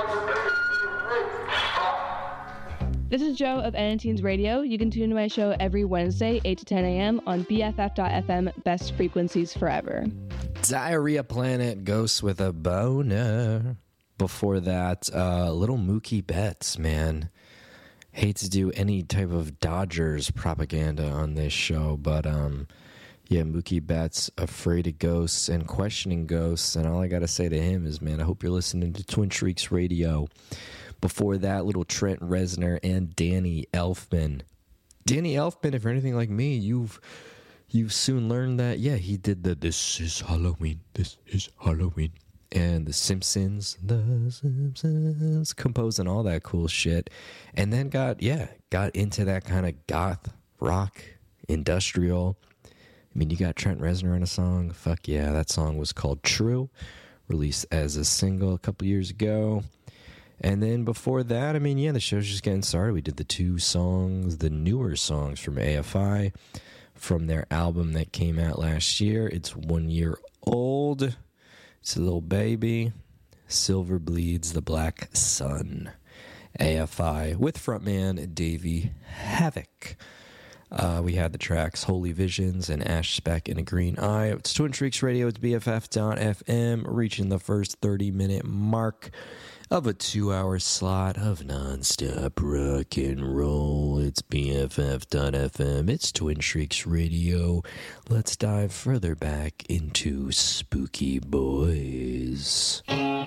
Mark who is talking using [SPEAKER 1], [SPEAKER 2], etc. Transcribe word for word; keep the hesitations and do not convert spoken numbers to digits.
[SPEAKER 1] This is Joe of N N Teens Radio. You can tune into my show every Wednesday, eight to ten a.m. on B F F dot F M, best frequencies forever.
[SPEAKER 2] Diarrhea Planet, Ghosts with a Boner. Before that, uh, Little Mookie Betts, man. Hate to do any type of Dodgers propaganda on this show, but um, yeah, Mookie Betts, afraid of ghosts and questioning ghosts, and all I gotta say to him is, man, I hope you're listening to Twin Shrieks Radio. Before that, little Trent Reznor and Danny Elfman. Danny Elfman, if you're anything like me, you've you've soon learned that, yeah, he did the This Is Halloween, This Is Halloween, and The Simpsons, The Simpsons, composing all that cool shit, and then got, yeah, got into that kind of goth, rock, industrial. I mean, you got Trent Reznor in a song, fuck yeah, that song was called True, released as a single a couple years ago. And then before that, I mean, yeah, the show's just getting started. We did the two songs, the newer songs from A F I, from their album that came out last year. It's one year old. It's a little baby. Silver Bleeds the Black Sun. A F I with frontman Davey Havoc. Uh, we had the tracks Holy Visions and Ash Speck in a Green Eye. It's Twin Shrieks Radio. It's B F F dot F M, reaching the first thirty-minute mark of a two-hour slot of nonstop rock and roll. It's B F F dot F M. It's Twin Shrieks Radio. Let's dive further back into Spooky Boys.